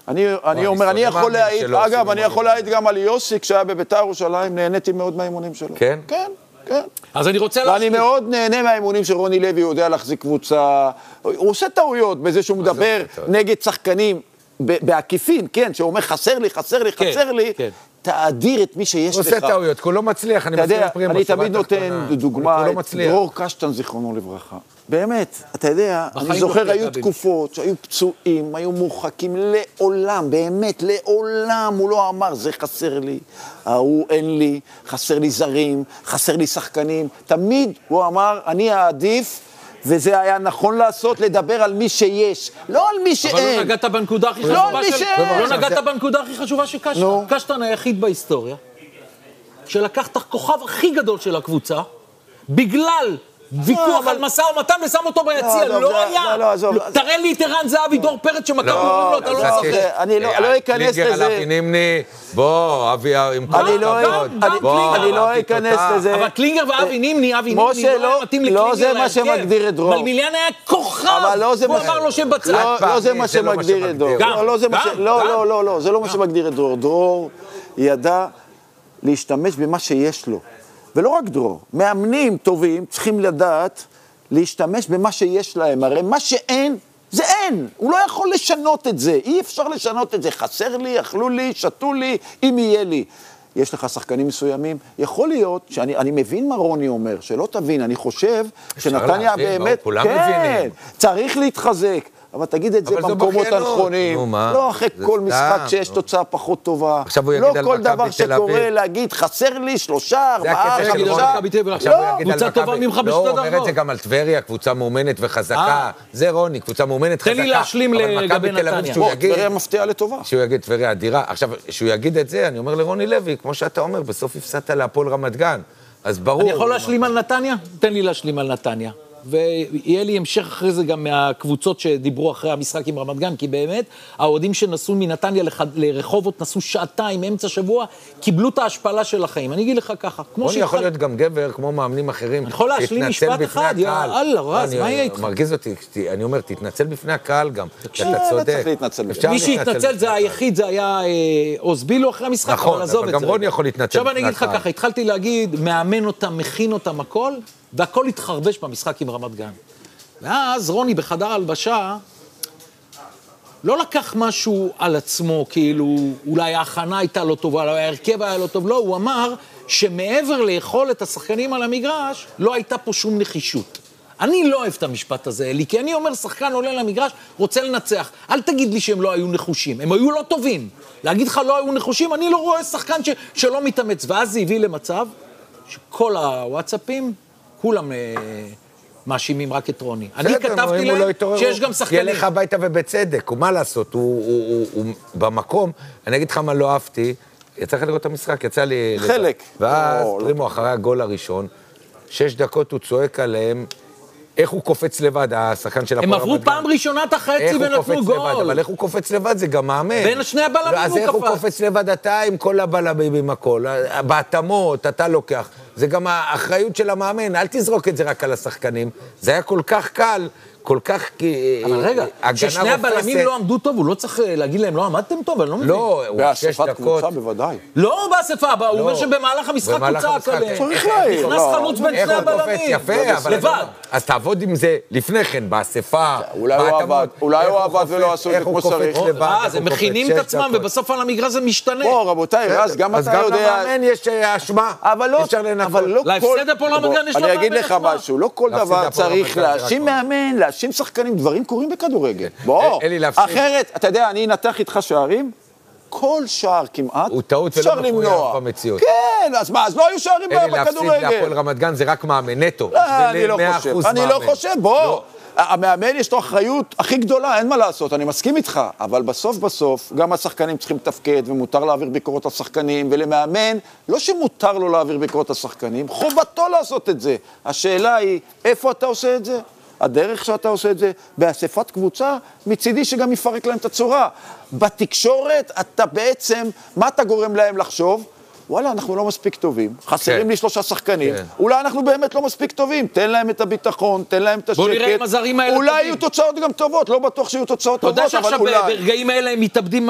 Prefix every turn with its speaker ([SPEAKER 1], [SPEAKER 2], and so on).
[SPEAKER 1] אני אומר, אני יכול להעיד, אגב, אני יכול להעיד גם על יוסי, כשהיה בבית"ר ירושלים, נהניתי מאוד מהאימונים שלו.
[SPEAKER 2] כן?
[SPEAKER 1] כן, כן.
[SPEAKER 3] אז אני רוצה
[SPEAKER 1] ואני מאוד נהנה מהאימונים של רוני לוי, הוא יודע להחזיק קבוצה, הוא עושה טעויות בזה שהוא מדבר נגד שחקנים בעקיפין, כן, שהוא אומר חסר לי, חסר לי, חסר לי, תאדיר את מי שיש לך.
[SPEAKER 2] הוא עושה טעויות, הוא לא מצליח, אני מסכים לפרימו.
[SPEAKER 1] אני תמיד נותן דוגמה, דרור קשטן זיכרונו לברכה. באמת, אתה יודע, אני זוכר, היו תקופות שהיו פצועים, היו מורחקים לעולם, באמת, לעולם, הוא לא אמר, זה חסר לי, ההוא אין לי, חסר לי זרים, חסר לי שחקנים, תמיד הוא אמר, אני העדיף, וזה היה נכון לעשות, לדבר על מי שיש, לא על מי שאין.
[SPEAKER 3] אבל לא נגעת בנקודה הכי חשובה לא נגעת בנקודה הכי חשובה של קשטן. קשטן היחיד בהיסטוריה, שלקח את הכוכב הכי גדול של הקבוצה, בגלל ויכוח על מסע ומתן ושם אותו ביציע, לא היה. תראה לי את ערן זהבי, דור פרץ שמכבי אומרים לו, אתה לא משחק.
[SPEAKER 1] אני לא אכנס לזה.
[SPEAKER 2] קלינגר על אבי נימני, בוא, אבי עם כל
[SPEAKER 1] אני לא אכנס לזה.
[SPEAKER 3] אבל קלינגר ואבי נימני, אבי נימני לא מתאים לקלינגר.
[SPEAKER 1] לא זה מה שמגדיר את דרור.
[SPEAKER 3] מלמיליאן היה כוכב, הוא אמר לו שבצד.
[SPEAKER 1] לא זה מה שמגדיר את דרור. לא, זה לא מה שמגדיר את דרור. דרור ידע להשתמש במה שיש לו. ולא רק דרור, מאמנים טובים צריכים לדעת להשתמש במה שיש להם, הרי מה שאין, זה אין, הוא לא יכול לשנות את זה, אי אפשר לשנות את זה, חסר לי, אכלו לי, שתו לי, אם יהיה לי. יש לך שחקנים מסוימים, יכול להיות שאני מבין מה רוני אומר, שלא תבין, אני חושב שנתניה באמת, כן, צריך להתחזק. אבל תגיד את זה במקומות הנכונים, לא אחרי כל משחק שיש תוצאה פחות טובה, לא כל דבר שקורה להגיד חסר לי 3, 4, 5,
[SPEAKER 3] קבוצה טובה ממך בשתי דרגות.
[SPEAKER 2] לא, אומר את זה גם על טבריה, קבוצה מאומנת וחזקה, זה רוני, קבוצה מאומנת חזקה.
[SPEAKER 3] תן לי להשלים לגבי נתניה.
[SPEAKER 1] טבריה מפתיעה לטובה.
[SPEAKER 2] שהוא יגיד טבריה אדירה, עכשיו, שהוא יגיד את זה, אני אומר לרוני לוי, כמו שאתה אומר, בסוף הפסדת להפועל רמת גן, אז ברור.
[SPEAKER 3] אני יכול להשלים על נתניה? תן לי להשלים על נתניה. ויהיה לי המשך אחרי זה גם מהקבוצות שדיברו אחרי המשחק עם רמת גן, כי באמת, האוהדים שנסעו מנתניה לרחובות, נסעו שעתיים, אמצע שבוע, קיבלו את ההשפלה של החיים. אני אגיד לך ככה, כמו
[SPEAKER 2] אני יכול להיות גם גבר, כמו מאמנים אחרים.
[SPEAKER 3] אני יכול להשלים משפט אחד, יאללה, רז, מה יהיה איתך?
[SPEAKER 2] מרגיז אותי, אני אומר, תתנצל בפני הקהל גם, אתה צודק.
[SPEAKER 3] מי שהתנצל זה היחיד, זה היה אוזבילו אחרי המשחק, אבל עזוב את זה.
[SPEAKER 2] גם רוני יכול להתנצל.
[SPEAKER 3] עכשיו אני אגיד לך ככה, התחלתי להגיד, מאמן אותם, מכין אותם, הכל, והכל התחרבש במשחק עם רמת גן. ואז רוני בחדר הלבשה לא לקח משהו על עצמו, כאילו אולי ההכנה הייתה לא טובה, אולי ההרכב היה לא טוב, לא, הוא אמר שמעבר לאכול את השחקנים על המגרש, לא הייתה פה שום נחישות. אני לא אוהב את המשפט הזה, אלי, כי אני אומר, שחקן עולה למגרש, רוצה לנצח. אל תגיד לי שהם לא היו נחושים, הם היו לא טובים. להגיד לך לא היו נחושים, אני לא רואה שחקן שלא מתאמץ. ואז זה הביא למצב שכל הוואטסאפים, כולם מאשימים רק את רוני. אני כתבתי להם שיש גם שחקנים.
[SPEAKER 2] ילך הביתה ובצדק, ומה לעשות? הוא במקום, אני אגיד לך מה לא אהבתי, יצא לך לראות את המשחק, יצא לי...
[SPEAKER 1] חלק.
[SPEAKER 2] ואז, פרימו, אחרי הגול הראשון, 6 דקות הוא צועק עליהם, איך הוא קופץ לבד, השחקן של הפועל רמת גן.
[SPEAKER 3] הם עברו פעם ראשונה את החצי ונתנו גול.
[SPEAKER 2] אבל איך הוא קופץ לבד, זה גם מאמן.
[SPEAKER 3] בין שני הבלמים הוא קפץ.
[SPEAKER 2] אז איך הוא קופץ לבד, אתה עם כל הבלמים עם הכל. בהתאמות, אתה לוקח. זה גם האחריות של המאמן, אל תזרוק את זה רק על השחקנים. זה היה כל כך קל, כל כך...
[SPEAKER 3] אבל רגע, ששני הבלמים לא עמדו טוב, הוא לא צריך להגיד להם, לא עמדתם טוב, אני לא מבין.
[SPEAKER 2] לא,
[SPEAKER 1] באספת קבוצה בוודאי.
[SPEAKER 3] לא באספה, הוא אומר שבמהלך המשחק הוא צעק עליהם. נכנס חלוץ בין שני הבלמים.
[SPEAKER 2] יפה, אבל...
[SPEAKER 3] לבד.
[SPEAKER 2] אז תעבוד עם זה לפני כן, באספה.
[SPEAKER 1] אולי הוא עבד ולא עשו את זה כמו שצריך.
[SPEAKER 3] אז הם מכינים את עצמם, ובסוף על המגרש זה משתנה.
[SPEAKER 1] בוא, רבותיי, רז, גם אתה יודע...
[SPEAKER 2] אז גם למאמן יש אשמה.
[SPEAKER 1] אבל לא
[SPEAKER 3] להפסד הפועל רמת גן יש לו...
[SPEAKER 1] אני אגיד לך משהו, לא כל דבר צריך להאשים מאמן, להאשים שחקנים, דברים קורים בכדורגל. בוא, אחרת, אתה יודע, אני אנתח איתך שערים, כל שער כמעט אפשר למנוע.
[SPEAKER 2] במציאות.
[SPEAKER 1] כן, אז מה, אז לא היו שערים בכדורגל.
[SPEAKER 2] להפסיד להפועל רמת גן זה רק מאמן נטו.
[SPEAKER 1] אני לא חושב, בוא. המאמן יש לו אחריות הכי גדולה, אין מה לעשות, אני מסכים איתך, אבל בסוף, גם השחקנים צריכים לתפקד, ומותר להעביר ביקורות השחקנים, ולמאמן, לא שמותר לו להעביר ביקורות השחקנים, חובתו לעשות את זה. השאלה היא, איפה אתה עושה את זה? הדרך שאתה עושה את זה, באספת קבוצה, מצידי שגם יפרק להם את הצורה. בתקשורת, אתה בעצם, מה אתה גורם להם לחשוב? וואלה, אנחנו לא מספיק טובים, חסרים לי 3 שחקנים, אולי אנחנו באמת לא מספיק טובים, תן להם את הביטחון, תן להם את השקט,
[SPEAKER 3] בוא נראה אם הזרים האלה
[SPEAKER 1] אולי יהיו תוצאות גם טובות, לא בטוח שיהיו תוצאות טובות, אבל אולי.
[SPEAKER 3] אתה יודע שעכשיו ברגעים האלה הם מתאבדים